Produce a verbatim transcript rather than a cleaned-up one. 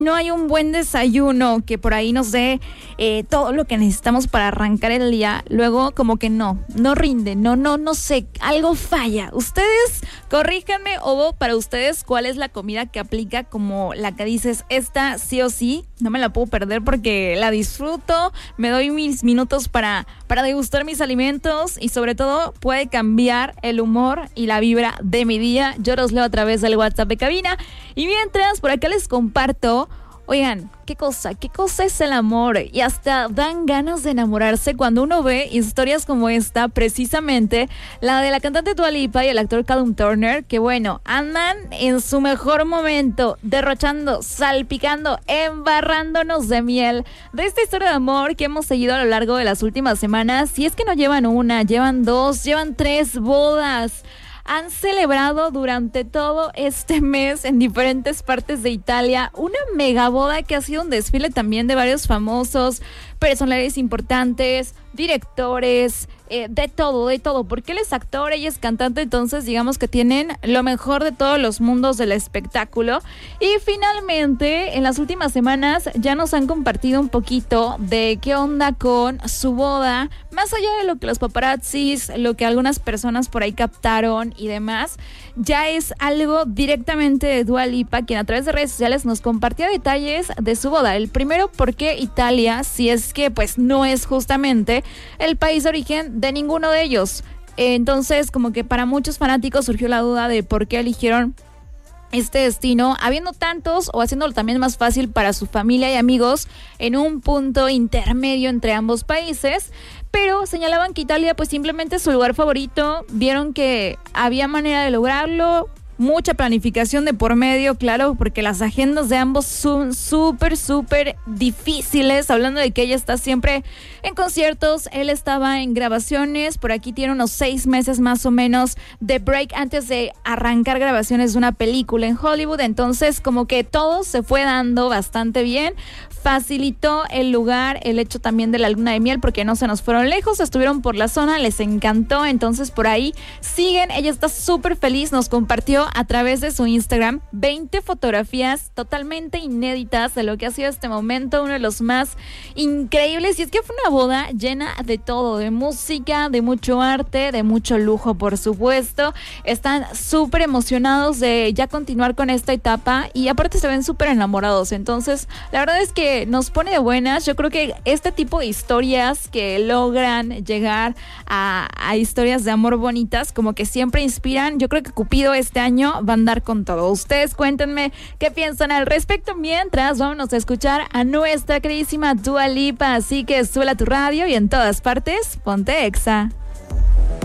No hay un buen desayuno que por ahí nos dé eh, todo lo que necesitamos para arrancar el día. Luego como que no, no rinde, no, no, no sé, algo falla. Ustedes corríjanme o para ustedes cuál es la comida que aplica como la que dices, esta sí o sí, no me la puedo perder porque la disfruto, me doy mis minutos para, para degustar mis alimentos y sobre todo puede cambiar el humor y la vibra de mi día. Yo los leo a través del WhatsApp de cabina y mientras por acá les comparto. Oigan, qué cosa, qué cosa es el amor y hasta dan ganas de enamorarse cuando uno ve historias como esta, precisamente la de la cantante Dua Lipa y el actor Callum Turner, que bueno, andan en su mejor momento, derrochando, salpicando, embarrándonos de miel de esta historia de amor que hemos seguido a lo largo de las últimas semanas. Y es que no llevan una, llevan dos, llevan tres bodas. Han celebrado durante todo este mes en diferentes partes de Italia una mega boda que ha sido un desfile también de varios famosos, personalidades importantes, directores, eh, de todo, de todo, porque él es actor, ella es cantante, entonces digamos que tienen lo mejor de todos los mundos del espectáculo. Y finalmente, en las últimas semanas ya nos han compartido un poquito de qué onda con su boda, más allá de lo que los paparazzis, lo que algunas personas por ahí captaron y demás, ya es algo directamente de Dua Lipa, quien a través de redes sociales nos compartía detalles de su boda. El primero, por qué Italia, si es que pues no es justamente el país de origen de ninguno de ellos. Entonces, como que para muchos fanáticos surgió la duda de por qué eligieron este destino, habiendo tantos o haciéndolo también más fácil para su familia y amigos en un punto intermedio entre ambos países. Pero señalaban que Italia pues simplemente es su lugar favorito, vieron que había manera de lograrlo, mucha planificación de por medio, claro, porque las agendas de ambos son súper, súper difíciles, hablando de que ella está siempre en conciertos, él estaba en grabaciones, por aquí tiene unos seis meses más o menos de break antes de arrancar grabaciones de una película en Hollywood, entonces como que todo se fue dando bastante bien, facilitó el lugar, el hecho también de la luna de miel, porque no se nos fueron lejos, estuvieron por la zona, les encantó, entonces por ahí siguen, ella está súper feliz, nos compartió a través de su Instagram veinte fotografías totalmente inéditas de lo que ha sido este momento, uno de los más increíbles, y es que fue una boda llena de todo, de música, de mucho arte, de mucho lujo, por supuesto. Están súper emocionados de ya continuar con esta etapa y aparte se ven súper enamorados, entonces la verdad es que nos pone de buenas. Yo creo que este tipo de historias que logran llegar a, a historias de amor bonitas como que siempre inspiran. Yo creo que Cupido este año va a andar con todo. Ustedes cuéntenme qué piensan al respecto. Mientras, vámonos a escuchar a nuestra queridísima Dua Lipa. Así que súbela a tu radio y en todas partes, ponte Exa.